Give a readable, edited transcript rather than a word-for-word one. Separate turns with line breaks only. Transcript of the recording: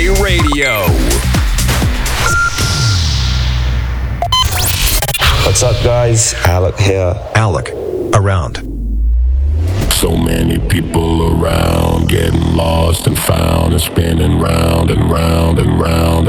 Radio.
What's up, guys? Alec here.
Alec, around.
So many people around, getting lost and found and spinning round and round and round